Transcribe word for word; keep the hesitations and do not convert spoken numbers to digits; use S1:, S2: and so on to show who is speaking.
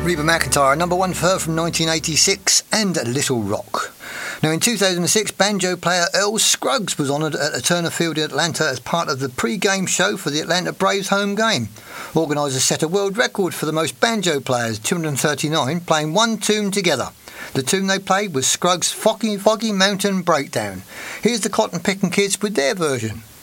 S1: Reba McEntire, number one for her from nineteen eighty-six, and Little Rock. Now, in two thousand six, banjo player Earl Scruggs was honoured at the Turner Field in Atlanta as part of the pre-game show for the Atlanta Braves home game. Organisers set a world record for the most banjo players, two hundred thirty-nine, playing one tune together. The tune they played was Scruggs' Foggy Foggy Mountain Breakdown. Here's the Cotton Pickin' Kids with their version.